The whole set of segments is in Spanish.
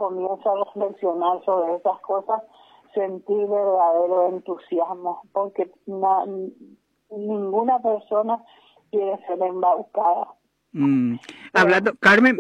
comienzo a reflexionar sobre esas cosas, sentí verdadero entusiasmo, porque ninguna persona quiere ser embaucada. Hablando, Carmen,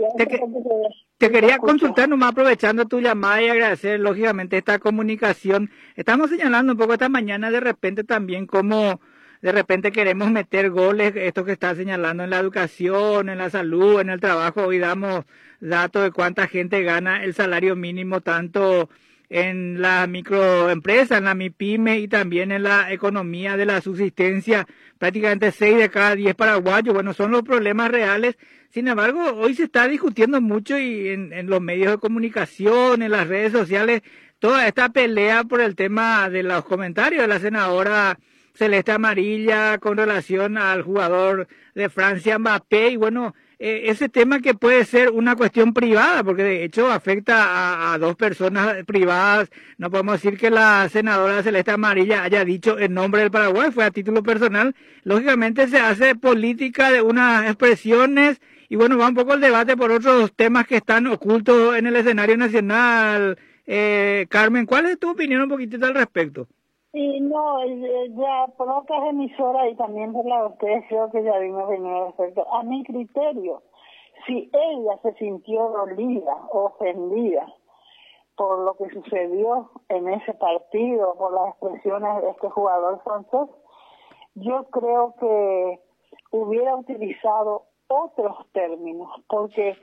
te quería consultar nomás aprovechando tu llamada y agradecer lógicamente esta comunicación. Estamos señalando un poco esta mañana de repente también cómo de repente queremos meter goles, esto que está señalando en la educación, en la salud, en el trabajo. Hoy damos datos de cuánta gente gana el salario mínimo tanto en la microempresa, en la MIPYME y también en la economía de la subsistencia. Prácticamente 6 de cada 10 paraguayos. Bueno, son los problemas reales. Sin embargo, hoy se está discutiendo mucho y en los medios de comunicación, en las redes sociales, toda esta pelea por el tema de los comentarios de la senadora Celeste Amarilla con relación al jugador de Francia, Mbappé, y bueno, ese tema que puede ser una cuestión privada, porque de hecho afecta a dos personas privadas. No podemos decir que la senadora Celeste Amarilla haya dicho en nombre del Paraguay, fue a título personal. Lógicamente se hace política de unas expresiones y bueno, va un poco el debate por otros temas que están ocultos en el escenario nacional. Carmen, ¿cuál es tu opinión un poquitito al respecto? Y no, ya por otras emisoras y también por la de ustedes creo que ya vimos venir al respecto. A mi criterio, si ella se sintió dolida o ofendida por lo que sucedió en ese partido, por las expresiones de este jugador francés, yo creo que hubiera utilizado otros términos, porque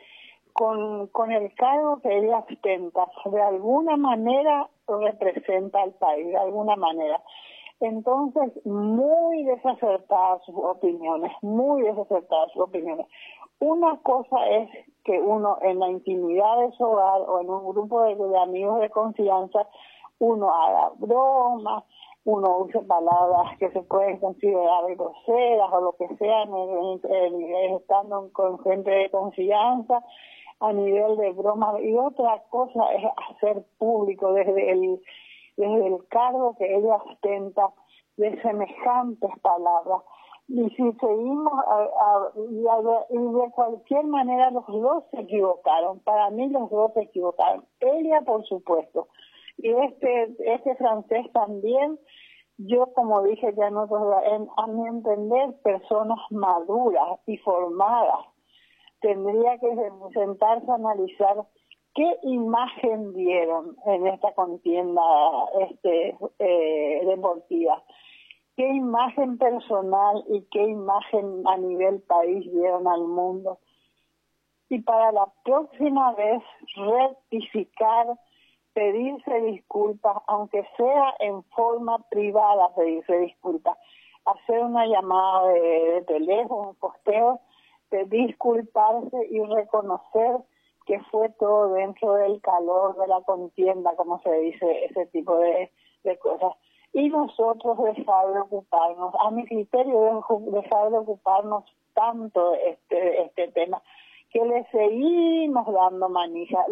con el cargo que ella ostenta, de alguna manera representa al país, de alguna manera. Entonces, muy desacertadas sus opiniones, muy desacertadas sus opiniones. Una cosa es que uno en la intimidad de su hogar o en un grupo de amigos de confianza, uno haga bromas, uno use palabras que se pueden considerar groseras o lo que sea, estando con gente de confianza, a nivel de broma. Y otra cosa es hacer público desde el cargo que ella ostenta de semejantes palabras. Y si seguimos y de cualquier manera los dos se equivocaron. Para mí los dos se equivocaron. Ella, por supuesto. Y este francés también. Yo, como dije ya a mi entender, personas maduras y formadas tendría que sentarse a analizar qué imagen dieron en esta contienda deportiva, qué imagen personal y qué imagen a nivel país dieron al mundo. Y para la próxima vez rectificar, pedirse disculpas, aunque sea en forma privada pedirse disculpas, hacer una llamada de teléfono, un posteo, de disculparse y reconocer que fue todo dentro del calor de la contienda, como se dice, ese tipo de cosas. Y nosotros dejar de ocuparnos, a mi criterio, dejar de ocuparnos tanto este tema, que le seguimos dando manija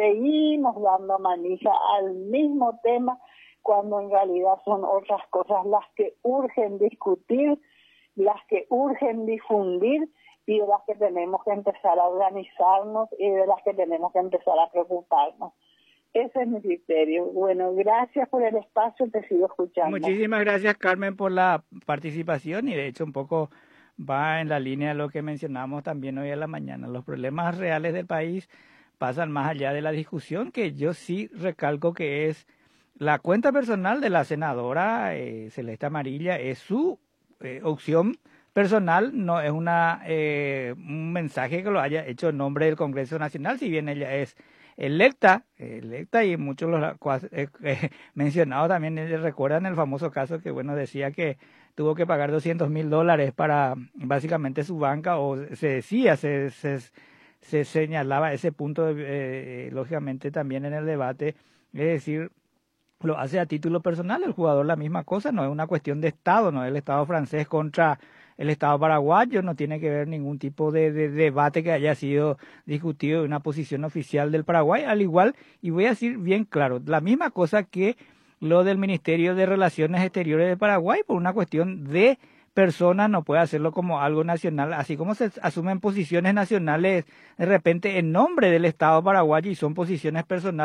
al mismo tema, cuando en realidad son otras cosas las que urgen discutir, las que urgen difundir y de las que tenemos que empezar a organizarnos y de las que tenemos que empezar a preocuparnos. Ese es mi criterio. Bueno, gracias por el espacio, te sigo escuchando. Muchísimas gracias, Carmen, por la participación y de hecho un poco va en la línea de lo que mencionamos también hoy a la mañana. Los problemas reales del país pasan más allá de la discusión, que yo sí recalco que es la cuenta personal de la senadora Celeste Amarilla, es su opción personal, no es un mensaje que lo haya hecho en nombre del Congreso Nacional, si bien ella es electa y muchos los mencionados también recuerdan el famoso caso que bueno decía que tuvo que pagar $200,000 para básicamente su banca, o se decía, se señalaba ese punto, lógicamente también en el debate, es decir, lo hace a título personal el jugador, la misma cosa, no es una cuestión de Estado, no es el Estado francés contra el Estado paraguayo, no tiene que ver ningún tipo de debate que haya sido discutido de una posición oficial del Paraguay, al igual, y voy a decir bien claro, la misma cosa que lo del Ministerio de Relaciones Exteriores de Paraguay, por una cuestión de personas no puede hacerlo como algo nacional, así como se asumen posiciones nacionales de repente en nombre del Estado paraguayo y son posiciones personales.